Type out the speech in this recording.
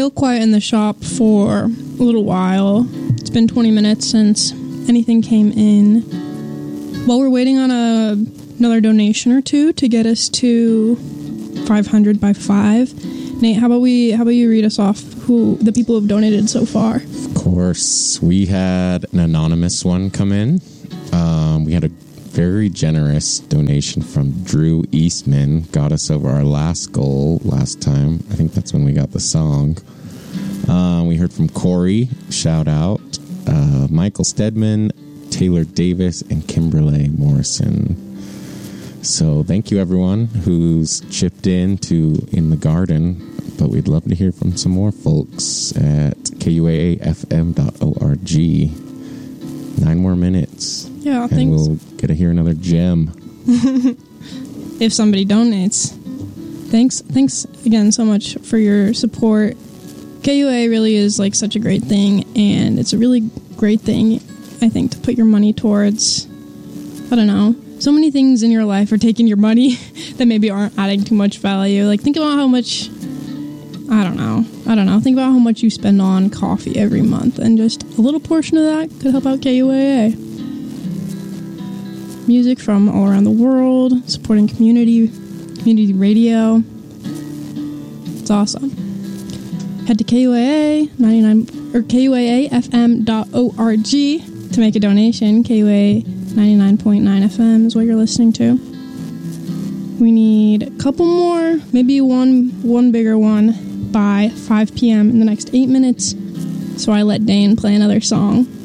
real quiet in the shop for a little while. It's been 20 minutes since anything came in. While we're waiting on another donation or two to get us to 500 by 5, Nate, how about you read us off who the people have donated so far? Of course. We had an anonymous one come in. We had a very generous donation from Drew Eastman. Got us over our last goal last time. I think that's when we got the song. We heard from Corey. Shout out. Michael Stedman, Taylor Davis, and Kimberly Morrison. So thank you, everyone who's chipped in the garden. But we'd love to hear from some more folks at kuaafm.org. 9 more minutes. Yeah, and thanks. We'll get to hear another gem. If somebody donates. Thanks again so much for your support. KUA really is like such a great thing, and it's a really great thing, I think, to put your money towards. I don't know. So many things in your life are taking your money that maybe aren't adding too much value. Like, think about how much... I don't know. Think about how much you spend on coffee every month, and just a little portion of that could help out KUAA. Music from all around the world, supporting community radio. It's awesome. Head to KUAA KUAAFM.org to make a donation. KUAA 99.9 FM is what you're listening to. We need a couple more, maybe one bigger one by 5 p.m. in the next 8 minutes. So I let Dane play another song.